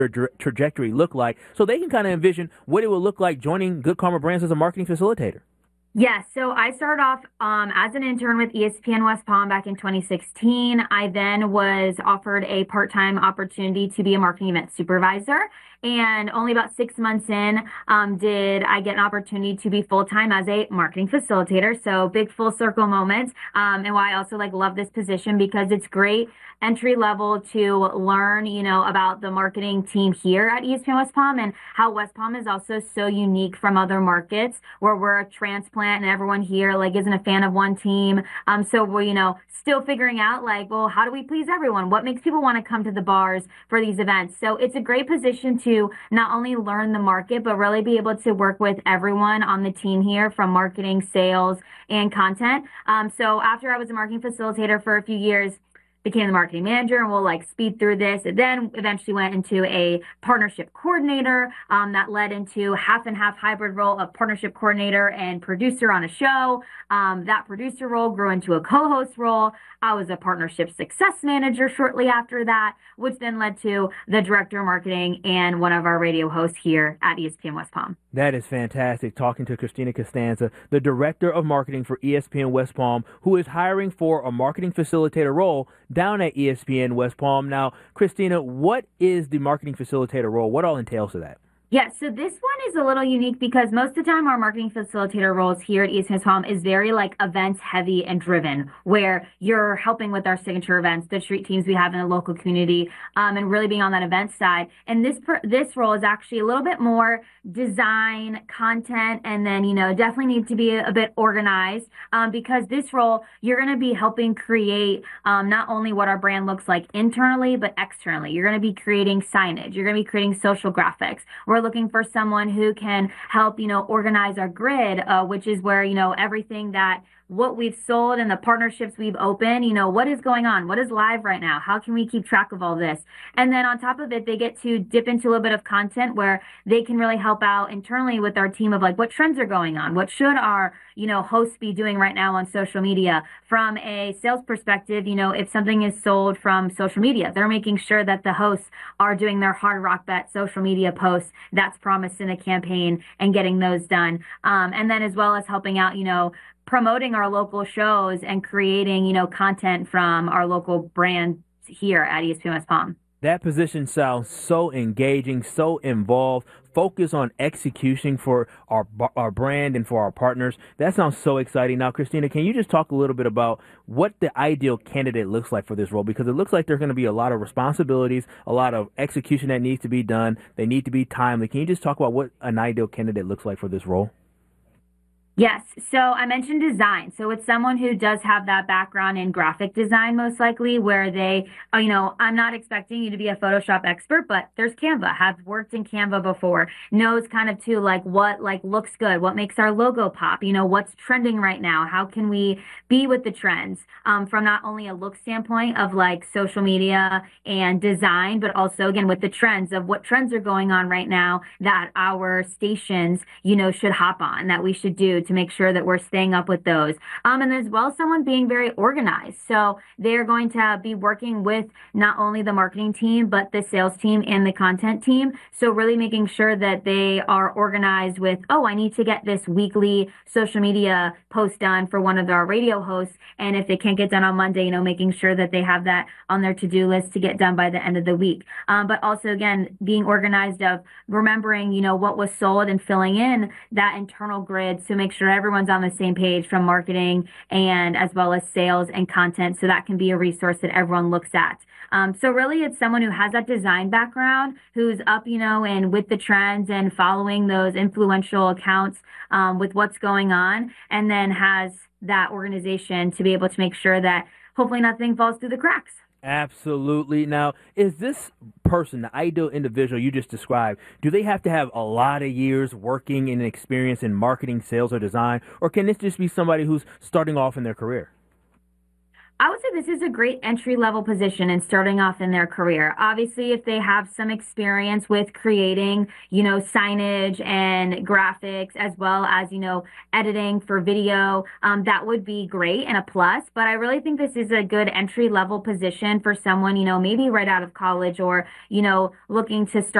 trajectory look like so they can kind of envision what it would look like joining Good Karma Brands as a marketing facilitator? Yes, so I started off as an intern with ESPN West Palm back in 2016. I then was offered a part-time opportunity to be a marketing event supervisor. And only about 6 months in, did I get an opportunity to be full-time as a marketing facilitator. So big full circle moments. And why I also like love this position because it's great entry level to learn, about the marketing team here at ESPN West Palm and how West Palm is also so unique from other markets where we're a transplant and everyone here like isn't a fan of one team. So we're, still figuring out like, well, how do we please everyone? What makes people want to come to the bars for these events? So it's a great position to not only learn the market, but really be able to work with everyone on the team here from marketing, sales, and content. So after I was a marketing facilitator for a few years, became the marketing manager, and we'll like speed through this. And then eventually went into a partnership coordinator that led into half and half hybrid role of partnership coordinator and producer on a show. That producer role grew into a co-host role. I was a partnership success manager shortly after that, which then led to the director of marketing and one of our radio hosts here at ESPN West Palm. That is fantastic. Talking to Christina Costanza, the director of marketing for ESPN West Palm, who is hiring for a marketing facilitator role down at ESPN West Palm. Now, Christina, what is the marketing facilitator role? What all entails to that? Yeah, so this one is a little unique because most of the time our marketing facilitator roles here at ESPN Palm is very like events heavy and driven, where you're helping with our signature events, the street teams we have in the local community, and really being on that event side. And this role is actually a little bit more design, content, and then definitely need to be a bit organized because this role you're going to be helping create not only what our brand looks like internally but externally. You're going to be creating signage. You're going to be creating social graphics. We're looking for someone who can help, organize our grid, which is where, everything that what we've sold and the partnerships we've opened, what is going on? What is live right now? How can we keep track of all this? And then on top of it, they get to dip into a little bit of content where they can really help out internally with our team of like what trends are going on? What should our, hosts be doing right now on social media? From a sales perspective, if something is sold from social media, they're making sure that the hosts are doing their Hard Rock Bet social media posts that's promised in a campaign and getting those done. And then as well as helping out, promoting our local shows and creating, content from our local brands here at ESPN West Palm. That position sounds so engaging, so involved, focus on execution for our brand and for our partners. That sounds so exciting. Now, Christina, can you just talk a little bit about what the ideal candidate looks like for this role? Because it looks like there's going to be a lot of responsibilities, a lot of execution that needs to be done. They need to be timely. Can you just talk about what an ideal candidate looks like for this role? Yes. So I mentioned design. So it's someone who does have that background in graphic design, most likely, where they, I'm not expecting you to be a Photoshop expert, but there's Canva, have worked in Canva before, knows kind of too, like what like looks good, what makes our logo pop, what's trending right now, how can we be with the trends from not only a look standpoint of like social media and design, but also again with the trends of what trends are going on right now that our stations, should hop on, that we should do to make sure that we're staying up with those. And as well, someone being very organized. So they're going to be working with not only the marketing team, but the sales team and the content team. So really making sure that they are organized with, oh, I need to get this weekly social media post done for one of our radio hosts. And if they can't get done on Monday, making sure that they have that on their to-do list to get done by the end of the week. But also, again, being organized of remembering, what was sold and filling in that internal grid. So make sure everyone's on the same page from marketing and as well as sales and content. So that can be a resource that everyone looks at. So really it's someone who has that design background, who's up, and with the trends and following those influential accounts with what's going on, and then has that organization to be able to make sure that hopefully nothing falls through the cracks. Absolutely. Now, is this person, the ideal individual you just described, do they have to have a lot of years working and experience in marketing, sales, or design? Or can this just be somebody who's starting off in their career? I would say this is a great entry level position and starting off in their career. Obviously, if they have some experience with creating, signage and graphics as well as, editing for video, that would be great and a plus. But I really think this is a good entry level position for someone, maybe right out of college or, looking to start